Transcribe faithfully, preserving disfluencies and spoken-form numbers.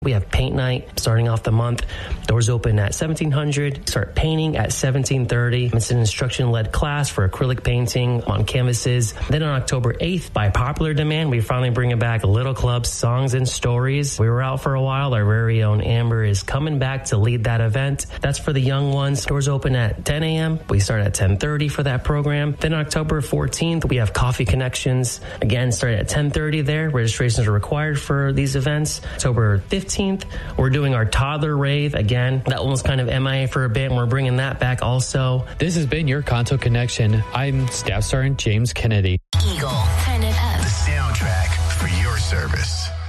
We have paint night starting off the month. Doors open at seventeen hundred. Start painting at seventeen thirty. It's an instruction-led class for acrylic painting on canvases. Then on October eighth, by popular demand, we finally bring back Little Club Songs and Stories. We were out for a while. Our very own Amber is coming back to lead that event. That's for the young ones. Doors open at ten a.m. We start at ten thirty for that program. Then on October fourteenth, we have Coffee Connections. Again, starting at ten thirty there. Registrations are required for these events. October fifteenth, we're doing our toddler rave again. That one was kind of M I A for a bit, and we're bringing that back also. This has been your Kanto Connection. I'm Staff Sergeant James Kennedy. Eagle ten F M. The soundtrack for your service.